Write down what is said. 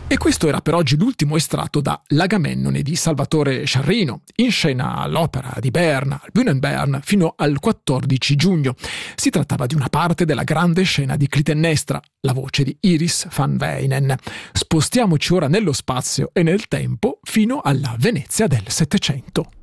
E questo era per oggi l'ultimo estratto da L'Agamennone di Salvatore Sciarrino, in scena all'Opera di Berna, al Bühnenbern, fino al 14 giugno. Si trattava di una parte della grande scena di Clitennestra, la voce di Iris van Wijnen. Spostiamoci ora nello spazio e nel tempo fino alla Venezia del Settecento.